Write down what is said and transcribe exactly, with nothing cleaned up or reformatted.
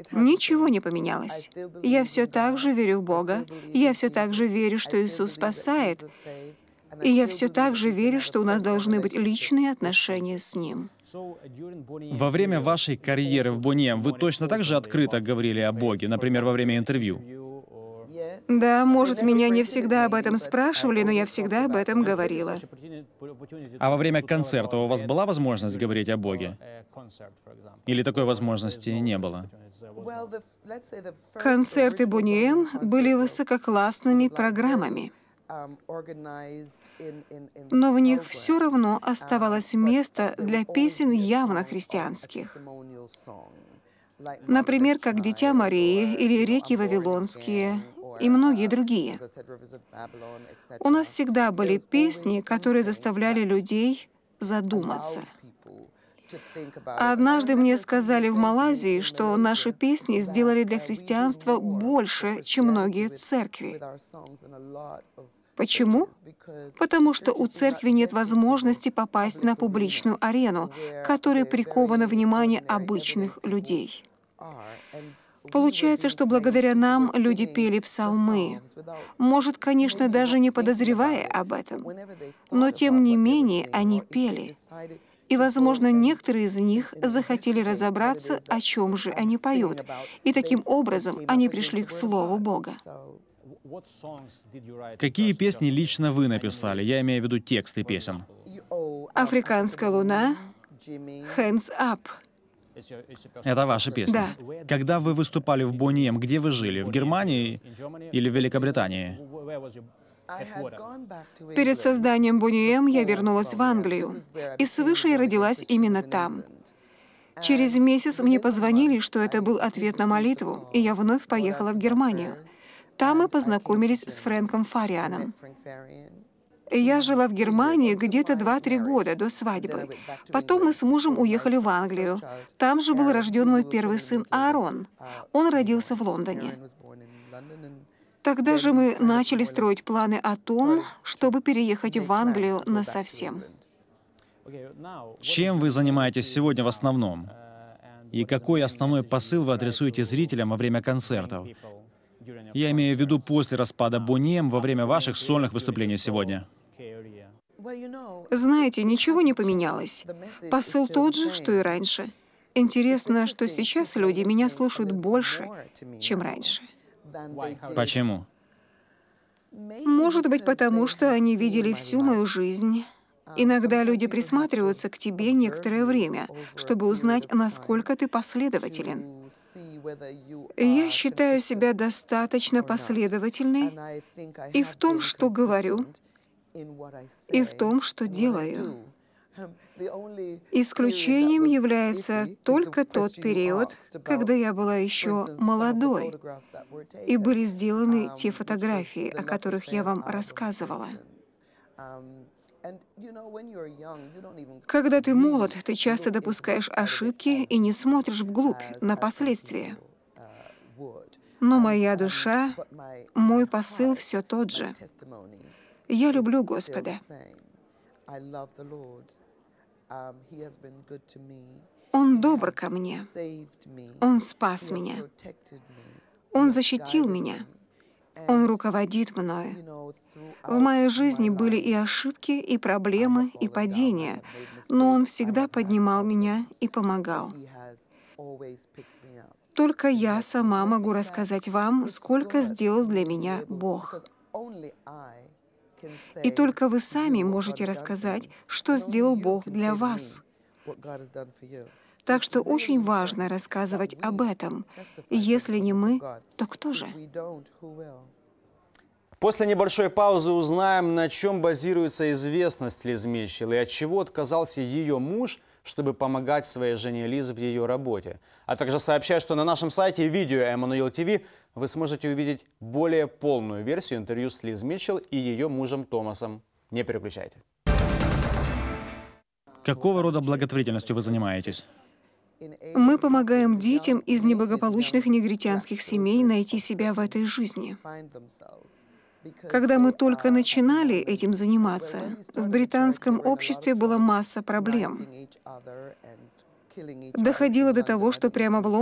Ничего не поменялось. Я все так же верю в Бога, я все так же верю, что Иисус спасает, и я все так же верю, что у нас должны быть личные отношения с Ним. Во время вашей карьеры в Boney M вы точно так же открыто говорили о Боге, например, во время интервью? Да, может, меня не всегда об этом спрашивали, но я всегда об этом говорила. А во время концерта у вас была возможность говорить о Боге? Или такой возможности не было? Концерты Boney M были высококлассными программами, но в них все равно оставалось место для песен явно христианских. Например, как «Дитя Марии» или «Реки Вавилонские» и многие другие. У нас всегда были песни, которые заставляли людей задуматься. Однажды мне сказали в Малайзии, что наши песни сделали для христианства больше, чем многие церкви. Почему? Потому что у церкви нет возможности попасть на публичную арену, к которой приковано внимание обычных людей. Получается, что благодаря нам люди пели псалмы. Может, конечно, даже не подозревая об этом. Но тем не менее они пели. И, возможно, некоторые из них захотели разобраться, о чем же они поют. И таким образом они пришли к Слову Бога. Какие песни лично вы написали? Я имею в виду тексты песен. «Африканская луна», «Hands Up». Это ваша песня? Да. Когда вы выступали в Boney M, где вы жили? В Германии или в Великобритании? Перед созданием Boney M я вернулась в Англию, и свыше я родилась именно там. Через месяц мне позвонили, что это был ответ на молитву, и я вновь поехала в Германию. Там мы познакомились с Фрэнком Фарианом. Я жила в Германии где-то два-три года до свадьбы. Потом мы с мужем уехали в Англию. Там же был рожден мой первый сын Аарон. Он родился в Лондоне. Тогда же мы начали строить планы о том, чтобы переехать в Англию насовсем. Чем вы занимаетесь сегодня в основном? И какой основной посыл вы адресуете зрителям во время концертов? Я имею в виду после распада Boney M во время ваших сольных выступлений сегодня. Знаете, ничего не поменялось. Посыл тот же, что и раньше. Интересно, что сейчас люди меня слушают больше, чем раньше. Почему? Может быть, потому что они видели всю мою жизнь. Иногда люди присматриваются к тебе некоторое время, чтобы узнать, насколько ты последователен. Я считаю себя достаточно последовательной и в том, что говорю, и в том, что делаю. Исключением является только тот период, когда я была еще молодой, и были сделаны те фотографии, о которых я вам рассказывала. Когда ты молод, ты часто допускаешь ошибки и не смотришь вглубь на последствия. Но моя душа, мой посыл все тот же. Я люблю Господа. Он добр ко мне. Он спас меня. Он защитил меня. Он руководит мною. В моей жизни были и ошибки, и проблемы, и падения, но Он всегда поднимал меня и помогал. Только я сама могу рассказать вам, сколько сделал для меня Бог. И только вы сами можете рассказать, что сделал Бог для вас. Так что очень важно рассказывать об этом. И если не мы, то кто же? После небольшой паузы узнаем, на чем базируется известность Лиз Митчелл и от чего отказался ее муж, чтобы помогать своей жене Лиз в ее работе. А также сообщаю, что на нашем сайте Video Emmanuel ти ви вы сможете увидеть более полную версию интервью с Лиз Митчелл и ее мужем Томасом. Не переключайте. Какого рода благотворительностью вы занимаетесь? Мы помогаем детям из неблагополучных негритянских семей найти себя в этой жизни. Когда мы только начинали этим заниматься, в британском обществе была масса проблем. Доходило до того, что прямо в Лондоне